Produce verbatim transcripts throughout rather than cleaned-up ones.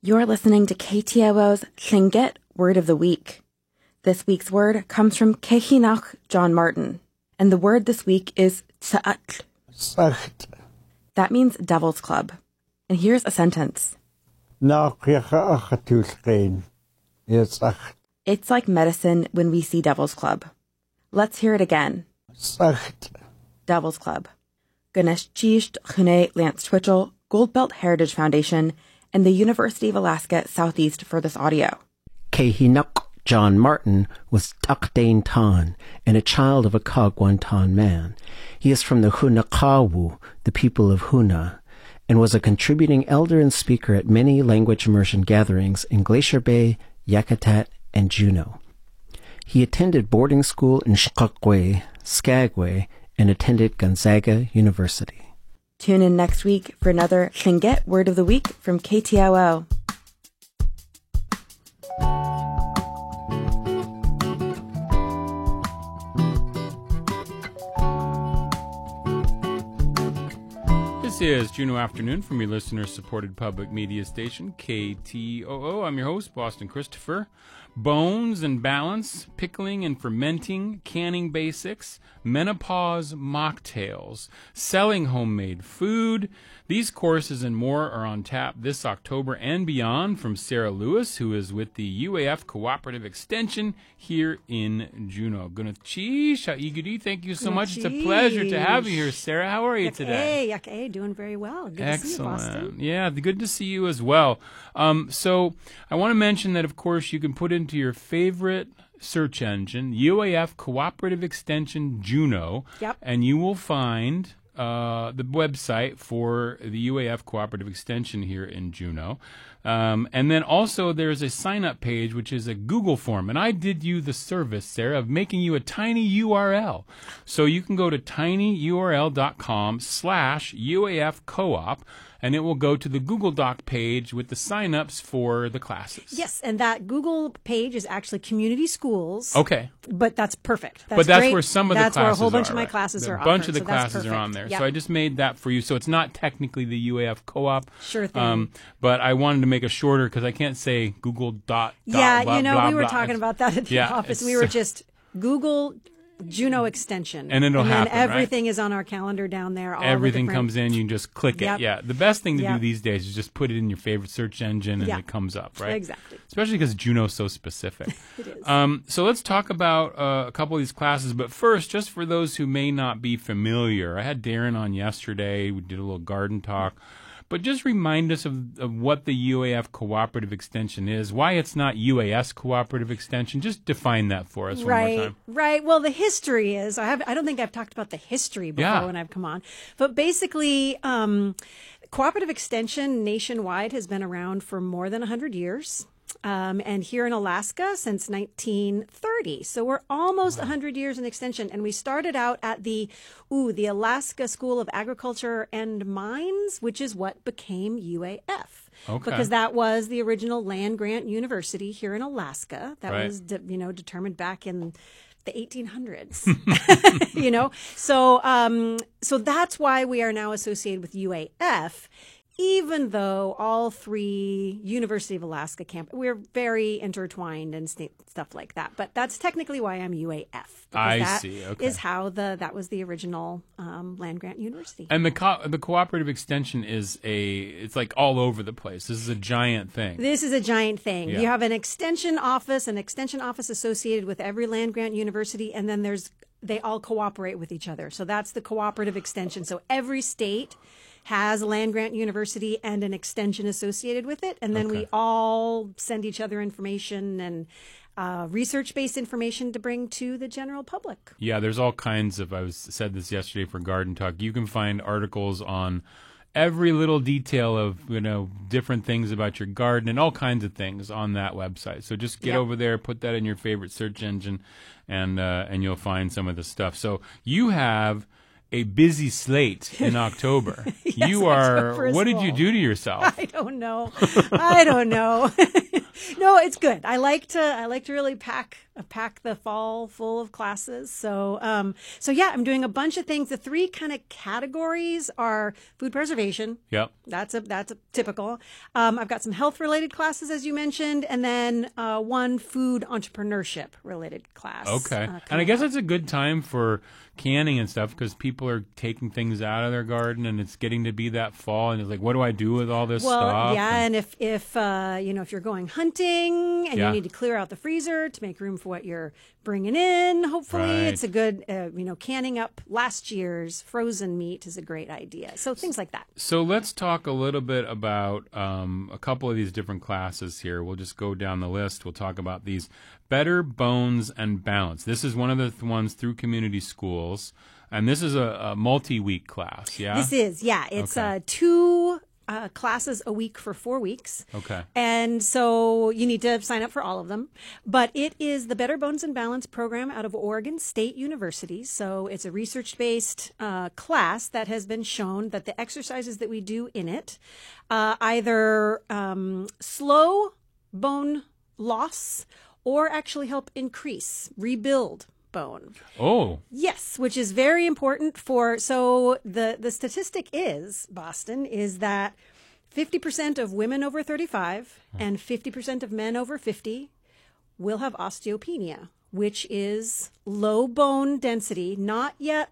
You're listening to K T O O's Tlingit Word of the Week. This week's word comes from Kehinoch John Martin, and the word this week is tsa'at. That means devil's club. And here's a sentence. It's like medicine when we see devil's club. Let's hear it again. Devil's Club. Ganesh Chisht Chune Lance Twitchell, Goldbelt Heritage Foundation, and the University of Alaska Southeast for this audio. Kehinoch John Martin was Takdain Tan and a child of a Kagwantan man. He is from the Hunakawu, the people of Huna, and was a contributing elder and speaker at many language immersion gatherings in Glacier Bay, Yakutat, and Juneau. He attended boarding school in Skagway, Skagway, and attended Gonzaga University. Tune in next week for another Tlingit Word of the Week from K T O O. This is Juneau Afternoon from your listener-supported public media station, K T O O. I'm your host, Boston Christopher. Bones and balance, pickling and fermenting, canning basics, menopause mocktails, selling homemade food. These courses and more are on tap this October and beyond from Sarah Lewis, who is with the U A F Cooperative Extension here in Juneau. Gunachi, Shaigudi, thank you so much. It's a pleasure to have you here, Sarah. How are you Yak today? Yak A, doing very well. Good Excellent. to see you, Boston. Yeah, good to see you as well. Um, so I want to mention that, of course, you can put into your favorite search engine, U A F Cooperative Extension Juneau, Yep. and you will find uh, the website for the U A F Cooperative Extension here in Juneau. Um, and then also there's a sign-up page, which is a Google form. And I did you the service, Sarah, of making you a tiny U R L. So you can go to tinyurl.com slash UAF co-op, and it will go to the Google Doc page with the sign-ups for the classes. Yes, and that Google page is actually community schools. Okay. But that's perfect. That's but that's great. where some of that's the classes are. That's where a whole bunch are, of my right? classes a are A bunch offered, of the so that's classes are on there. perfect. So Yep. I just made that for you. So it's not technically the U A F co-op. Sure thing. Um, but I wanted to make it shorter because I can't say Google dot, yeah, dot blah, you know, blah, we were blah. talking It's- about that at the yeah, office. it's- We were just Google Juneau Extension. And it'll and then happen, right? everything is on our calendar down there. All Everything the different... comes in, you can just click Yep. it. Yeah, the best thing to Yep. do these days is just put it in your favorite search engine and Yeah. it comes up, right? Exactly. Especially because Juneau's so specific. It is. Um, so let's talk about uh, a couple of these classes. But first, just for those who may not be familiar, I had Darren on yesterday. We did a little garden talk. But just remind us of, of what the U A F Cooperative Extension is, why it's not U A S Cooperative Extension. Just define that for us right, one more time. Right. Well, the history is I have. I don't think I've talked about the history before Yeah. when I've come on. But basically, um, cooperative extension nationwide has been around for more than one hundred years. Um, and here in Alaska since nineteen thirty. So we're almost wow. one hundred years in extension. And we started out at the, ooh, the Alaska School of Agriculture and Mines, which is what became U A F. Okay. Because that was the original land-grant university here in Alaska. That right. was, de- you know, determined back in the eighteen hundreds, you know? So, um, so that's why we are now associated with U A F. Even though all three University of Alaska camp, we're very intertwined and st- stuff like that. But that's technically why I'm U A F. I that see. Okay. Is how the that was the original um, land grant university. And the co- the cooperative extension is a it's like all over the place. This is a giant thing. This is a giant thing. Yeah. You have an extension office, an extension office associated with every land grant university, and then there's they all cooperate with each other. So that's the cooperative extension. So every state has a land grant university and an extension associated with it. And then Okay. we all send each other information and uh, research-based information to bring to the general public. Yeah, there's all kinds of, I was said this yesterday for Garden Talk, you can find articles on every little detail of, you know, different things about your garden and all kinds of things on that website. So just get Yep. over there, put that in your favorite search engine, and uh, and you'll find some of the stuff. So you have a busy slate in October. Yes, you are, October is what did you full. do to yourself? I don't know. I don't know. No, it's good. I like to I like to really pack pack the fall full of classes. So um so yeah, I'm doing a bunch of things. The three kind of categories are food preservation. Yep. That's a that's a typical. Um, I've got some health related classes as you mentioned, and then uh, one food entrepreneurship related class. Okay. Uh, and I guess it's a good time for canning and stuff because people are taking things out of their garden and it's getting to be that fall and it's like, what do I do with all this well, stuff? yeah, and, and if if uh, you know if you're going hunting and Yeah. you need to clear out the freezer to make room for what you're bringing in, hopefully Right. it's a good uh, you know canning up last year's frozen meat is a great idea. So things like that. So let's talk a little bit about um, a couple of these different classes here. We'll just go down the list. We'll talk about these. Better Bones and Balance. This is one of the th- ones through community schools, and this is a, a multi-week class, yeah? This is yeah, it's Okay. uh, two uh, classes a week for four weeks. Okay. And so you need to sign up for all of them. But it is the Better Bones and Balance program out of Oregon State University. So it's a research-based uh, class that has been shown that the exercises that we do in it uh, either um, slow bone loss or actually help increase, rebuild bone. Oh, Yes, which is very important for, so the, the statistic is, Boston, is that fifty percent of women over thirty-five and fifty percent of men over fifty will have osteopenia, which is low bone density, not yet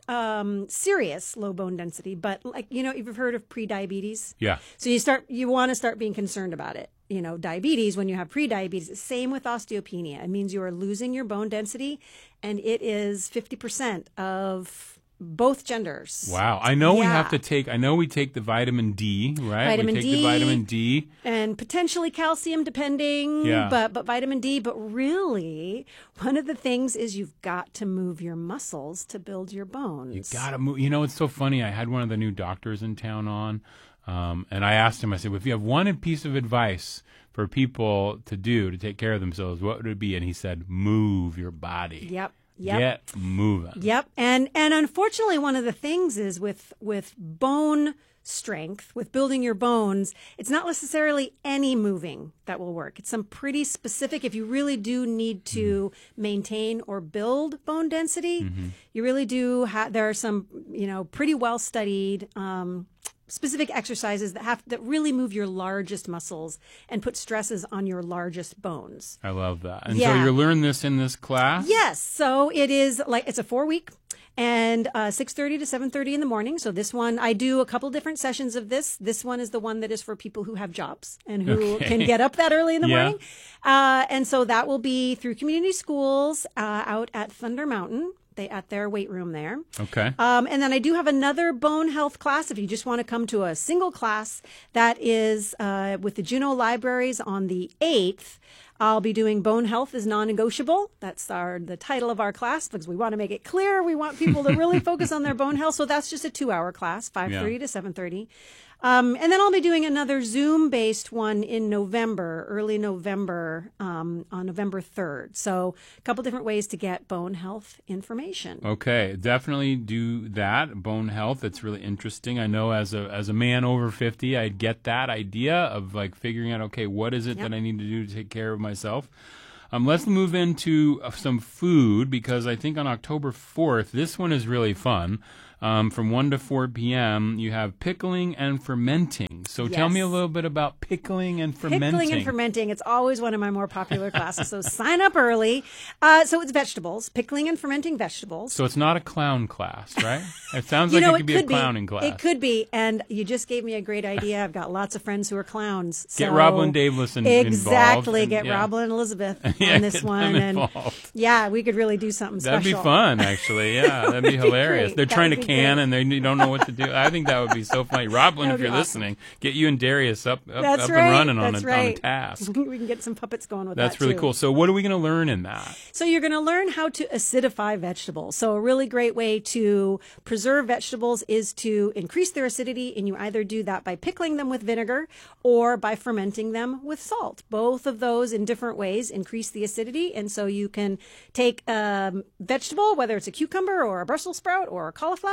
um, serious low bone density, but like, you know, you've heard of pre-diabetes. yeah. So you start, you want to start being concerned about it. You know, diabetes, when you have pre-diabetes, same with osteopenia. It means you are losing your bone density, and it is fifty percent of both genders. Wow. I know we Yeah. have to take, I know we take the vitamin D, right? Vitamin we take D. the vitamin D. And potentially calcium, depending, Yeah. but but vitamin D. But really, one of the things is you've got to move your muscles to build your bones. You gotta move. You know, it's so funny. I had one of the new doctors in town on, um, and I asked him, I said, well, if you have one piece of advice for people to do to take care of themselves, what would it be? And he said, move your body. Yep. Yep. Get moving. Yep. And and unfortunately, one of the things is with with bone strength, with building your bones, it's not necessarily any moving that will work. It's some pretty specific, if you really do need to mm-hmm. maintain or build bone density, mm-hmm. you really do have, there are some, you know, pretty well studied um, specific exercises that have that really move your largest muscles and put stresses on your largest bones. I love that. And Yeah. so you learn this in this class? Yes. So it is like, it's a four week and uh, six thirty to seven thirty in the morning. So this one, I do a couple different sessions of this. This one is the one that is for people who have jobs and who Okay. can get up that early in the Yeah. morning. Uh, and so that will be through community schools uh, out at Thunder Mountain. They at their weight room there. Okay. Um, and then I do have another bone health class if you just want to come to a single class that is uh, with the Juneau Libraries on the eighth. I'll be doing Bone Health is Non-Negotiable. That's our the title of our class because we want to make it clear. We want people to really focus on their bone health. So that's just a two-hour class, five thirty Yeah. to seven thirty. Um, and then I'll be doing another Zoom-based one in November, early November, um, on November third. So a couple different ways to get bone health information. Okay, definitely do that. Bone health, it's really interesting. I know as a as a man over fifty, I get that idea of like figuring out, okay, what is it Yep. that I need to do to take care of myself? Um, let's move into uh, some food because I think on October fourth, this one is really fun. Um, from one to four p.m., you have pickling and fermenting. So tell me a Yes. little bit about pickling and fermenting. Pickling and fermenting. It's always one of my more popular classes. So sign up early. Uh, so it's vegetables, pickling and fermenting vegetables. So it's not a clown class, right? It sounds You like know, it could be a clowning class. It could be. And you just gave me a great idea. I've got lots of friends who are clowns. So Get Roblin Davis in, Exactly. involved. Get and, yeah. Roblin and Elizabeth Yeah, on this get one. them And involved. yeah, we could really do something That'd special. be fun, actually. Yeah, that'd be be hilarious. great. They're That trying to would be can great. and they don't know what to do. I think that would be so funny. Roblin, That if would you're be awesome. listening, get you and Darius up up, That's up right. and running on That's a, right. on a task. We can get some puppets going with That's that really too. cool. So what are we going to learn in that? So you're going to learn how to acidify vegetables. So a really great way to preserve vegetables is to increase their acidity, and you either do that by pickling them with vinegar or by fermenting them with salt. Both of those in different ways increase the acidity, and so you can take a vegetable, whether it's a cucumber or a Brussels sprout or a cauliflower,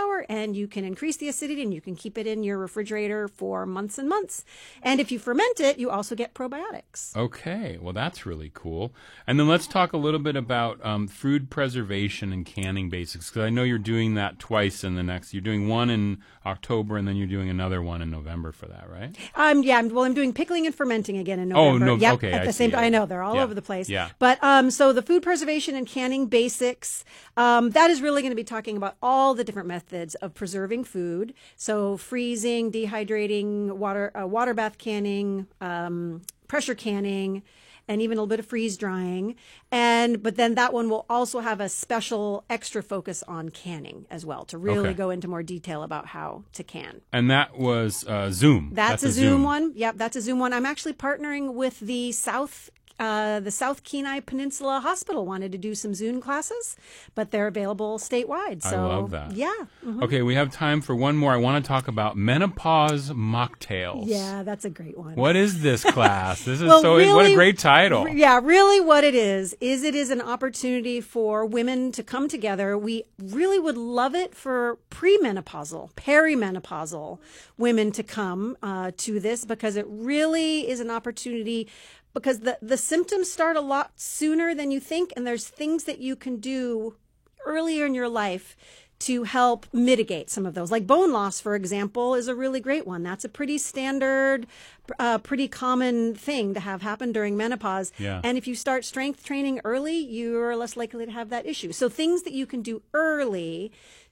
flour, and you can increase the acidity, and you can keep it in your refrigerator for months and months. And if you ferment it, you also get probiotics. Okay, well, that's really cool. And then let's talk a little bit about um, food preservation and canning basics, because I know you're doing that twice in the next. You're doing one in October, and then you're doing another one in November for that, right? Um, yeah, I'm, well, I'm doing pickling and fermenting again in November. Oh, no, yep, okay, at the I same see, time. yeah. I know they're all Yeah. over the place. Yeah. But um, so the food preservation and canning basics, um, that is really going to be talking about all the different methods of preserving food. So freezing, dehydrating, water uh, water bath canning, um, pressure canning, and even a little bit of freeze drying. And but then that one will also have a special extra focus on canning as well, to really Okay. go into more detail about how to can. And that was uh, Zoom. That's, a Zoom, one. Yep, that's a Zoom one. I'm actually partnering with the South uh, the South Kenai Peninsula Hospital. Wanted to do some Zoom classes, but they're available statewide. So I love that. Yeah. mhm. Okay, we have time for one more. I want to talk about menopause mocktails. Yeah, that's a great one. What is this class? This is Well, so what a really- great title. Yeah, really what it is, is it is an opportunity for women to come together. We really would love it for premenopausal, perimenopausal women to come uh, to this, because it really is an opportunity, because the, the symptoms start a lot sooner than you think, and there's things that you can do earlier in your life to help mitigate some of those. Like bone loss, for example, is a really great one. That's a pretty standard, uh, pretty common thing to have happen during menopause. Yeah. And if you start strength training early, you're less likely to have that issue. So things that you can do early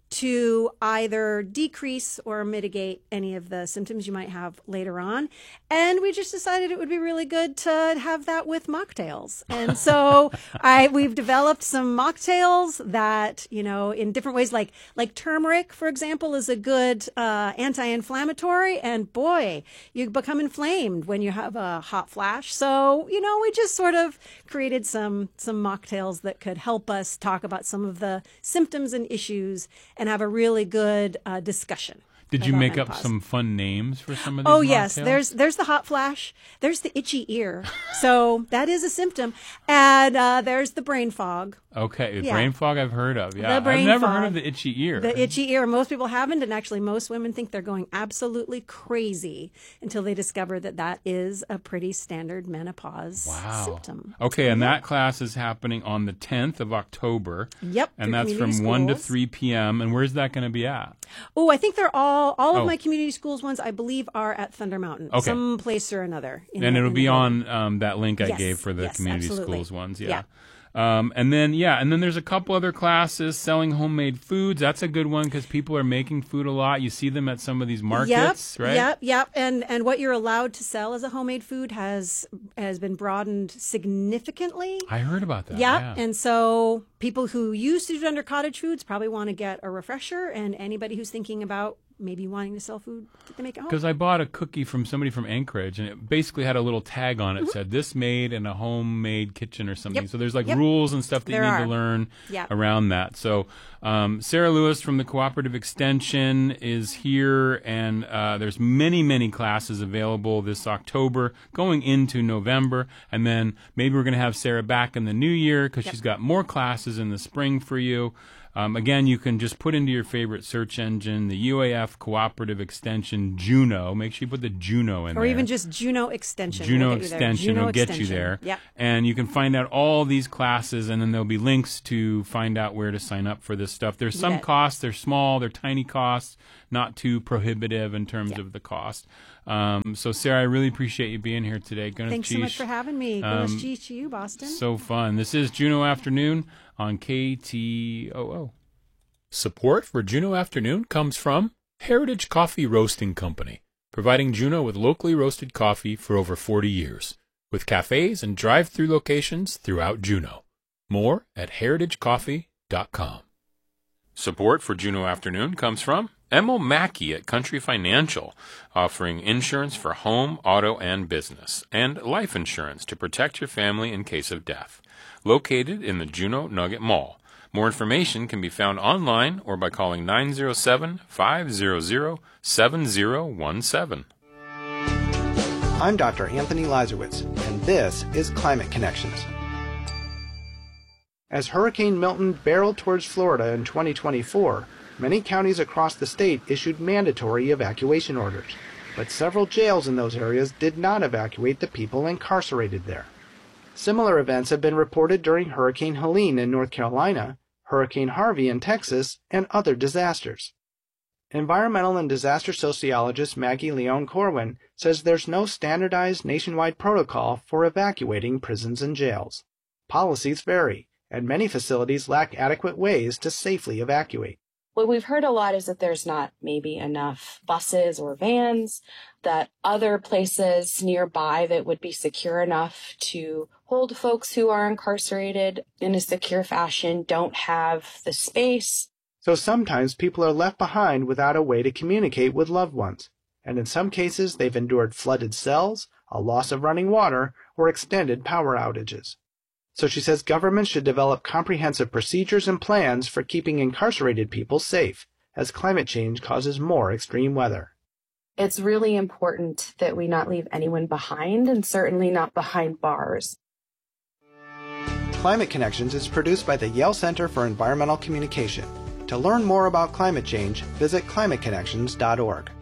to either decrease or mitigate any of the symptoms you might have later on. And we just decided it would be really good to have that with mocktails. And so I we've developed some mocktails that, you know, in different ways, like like turmeric, for example, is a good uh, anti-inflammatory. And boy, you become inflamed when you have a hot flash. So, you know, we just sort of created some some mocktails that could help us talk about some of the symptoms and issues and have a really good uh, discussion. Did you about make up menopause. some fun names for some of these? Oh yes, mocktails? there's there's the hot flash, there's the itchy ear, so that is a symptom, and uh, there's the brain fog. Okay, Yeah. brain fog I've heard of. Yeah, The brain I've never fog. heard of the itchy ear. The itchy ear, most people haven't, and actually most women think they're going absolutely crazy until they discover that that is a pretty standard menopause Wow. symptom. Okay, and that class is happening on the tenth of October. Yep, And through that's from community one to schools. three p.m. And where's that going to be at? Oh, I think they're all all of Oh. my community schools ones, I believe, are at Thunder Mountain, Okay. some place or another. in And the- it'll in the be building. on um, that link I Yes, gave for the yes, community absolutely. schools ones. Yeah. Yeah. Um, and then, yeah, and then there's a couple other classes, selling homemade foods. That's a good one because people are making food a lot. You see them at some of these markets, yep, right? Yep, yep. And and what you're allowed to sell as a homemade food has has been broadened significantly. I heard about that. Yeah. Yeah. And so people who used to do it under cottage foods probably want to get a refresher, and anybody who's thinking about maybe wanting to sell food that they make at home. Because I bought a cookie from somebody from Anchorage, and it basically had a little tag on it, said this made in a homemade kitchen or something. Mm-hmm. Yep. So there's like Yep. rules and stuff that There you need are. to learn Yeah. around that. So um, Sarah Lewis from the Cooperative Extension is here, and uh, there's many, many classes available this October going into November. And then maybe we're going to have Sarah back in the new year because Yep. she's got more classes in the spring for you. Um, again, you can just put into your favorite search engine the U A F Cooperative Extension Juno. Make sure you put the Juno in or there. even just Juno Extension. Juno We'll get you there. Extension Juno will get you Extension. there. Yep. And you can find out all these classes, and then there'll be links to find out where to sign up for this stuff. There's some bet. costs. They're small. They're tiny costs, not too prohibitive in terms Yep. of the cost. Um, so, Sarah, I really appreciate you being here today. Gunnar Thanks so much Cheesh, for having me. Um, Gosh, gee to you, Boston. So fun. This is Juno Afternoon on K T O O. Support for Juno Afternoon comes from Heritage Coffee Roasting Company, providing Juno with locally roasted coffee for over forty years, with cafes and drive-through locations throughout Juneau. More at heritage coffee dot com. Support for Juno Afternoon comes from Emil Mackey at Country Financial, offering insurance for home, auto, and business, and life insurance to protect your family in case of death. Located in the Juneau Nugget Mall. More information can be found online or by calling nine zero seven, five hundred, seven zero one seven. I'm Doctor Anthony Lazarowitz, and this is Climate Connections. As Hurricane Milton barreled towards Florida in twenty twenty-four, Many counties across the state issued mandatory evacuation orders, but several jails in those areas did not evacuate the people incarcerated there. Similar events have been reported during Hurricane Helene in North Carolina, Hurricane Harvey in Texas, and other disasters. Environmental and disaster sociologist Maggie Leon Corwin says there's no standardized nationwide protocol for evacuating prisons and jails. Policies vary, and many facilities lack adequate ways to safely evacuate. What we've heard a lot is that there's not maybe enough buses or vans, that other places nearby that would be secure enough to hold folks who are incarcerated in a secure fashion don't have the space. So sometimes people are left behind without a way to communicate with loved ones, and in some cases they've endured flooded cells, a loss of running water, or extended power outages. So she says governments should develop comprehensive procedures and plans for keeping incarcerated people safe, as climate change causes more extreme weather. It's really important that we not leave anyone behind, and certainly not behind bars. Climate Connections is produced by the Yale Center for Environmental Communication. To learn more about climate change, visit climate connections dot org.